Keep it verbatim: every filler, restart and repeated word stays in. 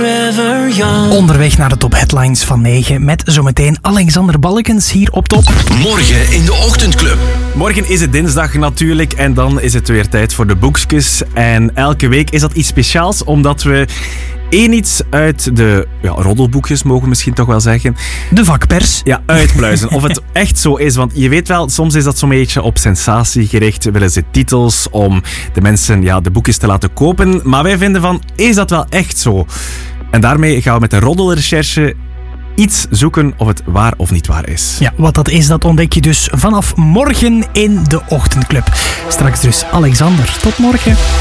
Onderweg naar de top headlines van negen met zometeen Alexander Balkens hier op top. Morgen in de Ochtendclub. Morgen is het dinsdag natuurlijk en dan is het weer tijd voor de boekjes. En elke week is dat iets speciaals omdat we één iets uit de ja, roddelboekjes, mogen we misschien toch wel zeggen. De vakpers. Ja, uitpluizen. Of het echt zo is. Want je weet wel, soms is dat zo'n beetje op sensatie gericht. Willen ze titels om de mensen ja, de boekjes te laten kopen. Maar wij vinden van, is dat wel echt zo? En daarmee gaan we met de roddelrecherche iets zoeken of het waar of niet waar is. Ja, wat dat is, dat ontdek je dus vanaf morgen in de Ochtendclub. Straks dus Alexander. Tot morgen.